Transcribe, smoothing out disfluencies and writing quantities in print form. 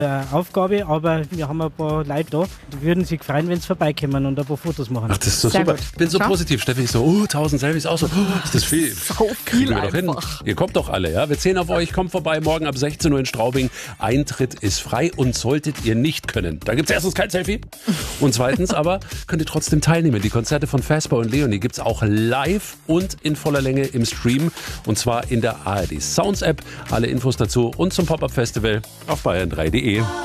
Aufgabe, aber wir haben ein paar Leute da, die würden sich freuen, wenn sie vorbeikommen und ein paar Fotos machen. Ach, das ist so Sehr super. gut. Ich bin so Schau. positiv. Steffi ist so, 1000 Selfies auch so. Ist das viel? So Kriegen viel wir doch hin. einfach. Ihr kommt doch alle, ja? Wir zählen auf euch. Kommt vorbei, morgen ab 16 Uhr in Straubing. Eintritt ist frei und solltet ihr nicht können. Da gibt's erstens kein Selfie und zweitens aber könnt ihr trotzdem teilnehmen. Die Konzerte von Fasper und Leonie gibt's auch live und in voller Länge im Stream und zwar in der ARD Sounds App. Alle Infos dazu und zum Pop-Up Festival auf bayern3.de.